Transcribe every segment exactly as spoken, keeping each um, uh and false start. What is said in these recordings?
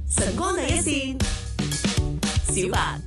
晨光第一線，小白。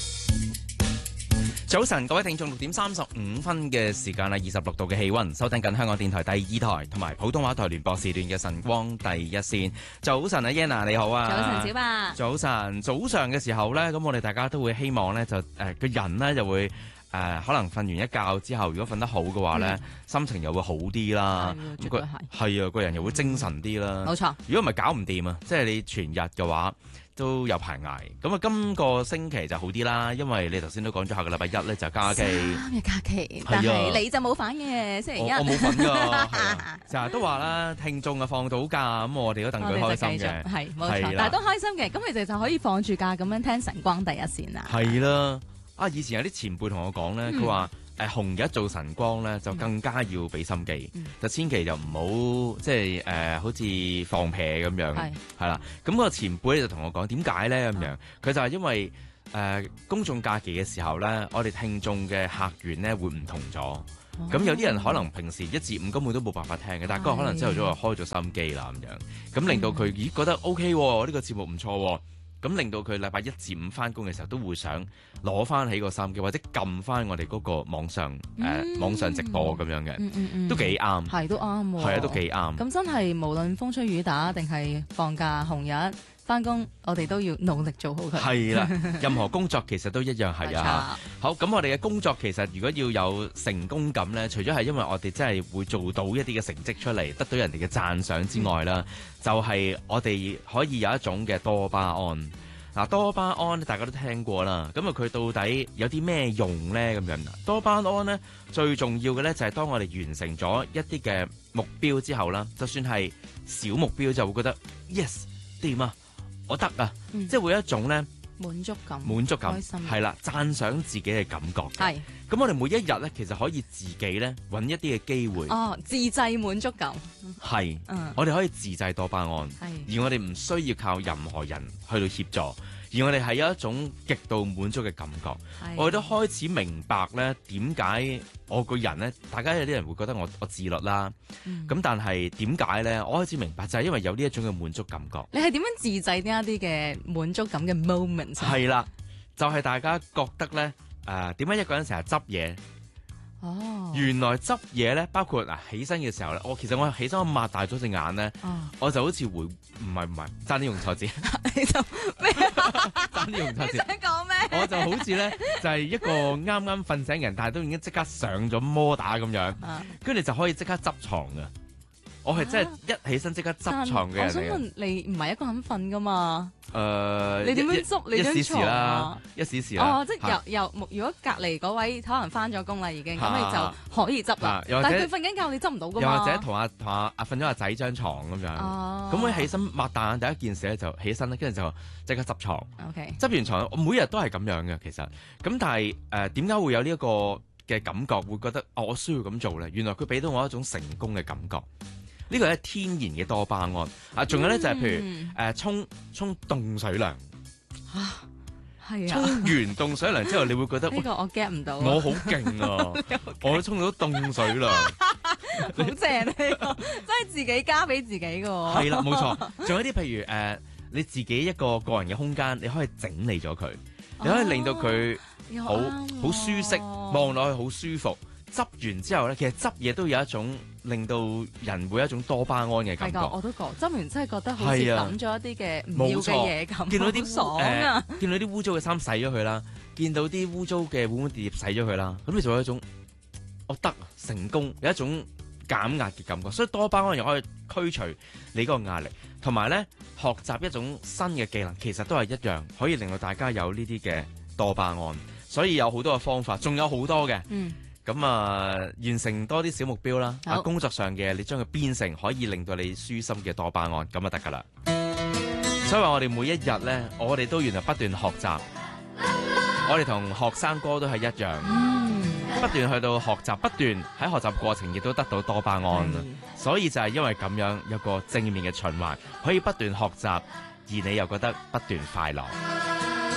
早晨，各位聽眾，六點三十五分嘅時間啦，二十六度嘅氣溫，收聽緊香港電台第二台同埋普通話台聯播時段嘅晨光第一線。早晨啊 ，Yana 你好啊！ 早晨，小白。 早晨，早上嘅時候呢，咁我哋大家都會希望呢，就誒個、呃、人呢就會誒、呃、可能瞓完一覺之後，如果瞓得好嘅話呢，嗯、心情又會好啲啦。 絕對係。 係啊，個人又會精神啲啦。 冇錯。 如果唔係搞唔掂啊，即係你全日嘅話。都有排捱，咁啊今個星期就好啲啦，因為你頭先都講咗下個禮拜一咧就假期， 三日假期，但係你就冇反嘅，星期一我冇份㗎，成日都話啦，聽眾啊放到假，咁我哋都戥佢開心嘅， 係冇錯，但係都開心嘅，咁你哋就可以放住假咁樣聽晨光第一線啦。 係啦，啊以前有啲前輩同我講咧，佢話。誒紅日做晨光咧，就更加要俾心機，嗯、就千祈就唔好即係誒，好似放屁咁樣，係啦。咁、個前輩咧就同我講點解咧咁樣，佢就係因為誒、呃、公眾假期嘅時候咧，我哋聽眾嘅客源咧會唔同咗。咁、哦、有啲人可能平時一至五根本都冇辦法聽嘅，但係嗰日可能朝頭早就開咗心機啦咁樣，咁令到佢咦覺得 O K 喎，呢、呢個節目唔錯喎。咁令到佢禮拜一至五翻工嘅時候都會想攞翻起個收音機，或者撳翻我哋嗰個網上誒、嗯呃、網上直播咁樣嘅、嗯嗯嗯，都幾啱， 係都啱喎， 係啊都幾啱。咁真係無論風吹雨打定係放假紅日翻工，我哋都要努力做好佢。係啦，任何工作其實都一樣係啊。好，咁我哋嘅工作其實如果要有成功感咧，除咗係因為我哋真係會做到一啲嘅成績出嚟，得到人哋嘅讚賞之外啦、嗯，就係、是、我哋可以有一種嘅多巴胺。嗱，多巴胺大家都聽過啦，咁啊佢到底有啲咩用咧？咁樣多巴胺咧最重要嘅咧就係當我哋完成咗一啲嘅目標之後啦，就算係小目標就會覺得 yes 掂啊，我得啊，嗯、即係會有一種咧滿足感、 滿足感係啦，讚賞自己嘅感覺。係咁，我哋每一日咧其實可以自己咧揾一啲嘅機會。 哦，自製滿足感係，嗯，我哋可以自製多巴胺，而我哋唔需要靠任何人去到協助，而我哋係有一種極度滿足嘅感覺。我哋都開始明白咧點解我個人咧，大家有啲人會覺得我我自律啦，咁、嗯、但係點解咧？我開始明白就係因為有呢一種嘅滿足感覺。 你係點樣自製呢一啲嘅滿足感嘅 moment？ 係啦，就係、是、大家覺得咧，誒點解一個人成日執嘢？哦，原來執嘢咧，包括嗱起身嘅時候咧，我其實我起身我擘大咗隻眼咧、哦，我就好似回唔係唔係，爭啲用錯字， 你就咩？ 爭啲用錯字， 你想講咩？ 我就好似咧就係、是、一個啱啱瞓醒嘅人，但係都已經即刻上咗摩打咁樣，跟、啊、住就可以即刻執床㗎。我係真係一起身即刻執床嘅人嚟嘅。我想問你唔係一個人瞓噶嘛？ 誒、呃， 你點樣執你張床啊？ 一時時啦， 哦，即係由由如果隔離嗰位可能翻咗工啦已經，咁你就可以執啦。但係佢瞓緊覺，你執唔到噶嘛？ 又或者同阿同阿阿瞓咗阿仔張床咁樣。哦。咁我起身擘大眼第一件事咧就起身咧，跟住就即刻執床。O K。執完床，我每日都係咁樣嘅其實。咁但係誒點解會有呢一個嘅感覺？會覺得哦我需要咁做咧？原來佢俾到我一種成功嘅感覺。呢個係天然嘅多巴胺啊！仲有咧就係譬如誒沖沖凍水涼啊，係啊！ 沖完凍水涼之後，你會覺得呢個我 get 唔到， 我好勁啊！我都沖到凍水涼， 好正呢個，真係自己加俾自己嘅。 係啦，冇錯。仲有啲譬如誒你自己一個個人嘅空間，你可以整理咗佢，你可以令到佢好好舒適，望落去好舒服。執完之後咧，其實執嘢都有一種令到人會有一種多巴胺嘅感覺。 我都覺執完真係覺得好似抌咗一啲嘅唔要嘅嘢咁。 見到啲爽啊！ 呃、見到啲污糟嘅衫洗咗佢啦，見到啲污糟嘅碗碗碟碟洗咗佢啦，咁你就有一種我得成功，有一種減壓嘅感覺。所以多巴胺又可以驅除你嗰個壓力，同埋咧學習一種新嘅技能，其實都係一樣可以令到大家有呢啲嘅多巴胺。所以有好多嘅方法，仲有好多嘅。嗯。咁啊，完成多啲小目標啦！啊，工作上嘅你將佢變成可以令到你舒心嘅多巴胺，咁就得噶啦。所以話我哋每一日咧，我哋都原來不斷學習，我哋同學生哥都係一樣，嗯、不斷去到學習，不斷喺學習過程亦都得到多巴胺。所以就係因為咁樣有個正面嘅循環，可以不斷學習，而你又覺得不斷快樂。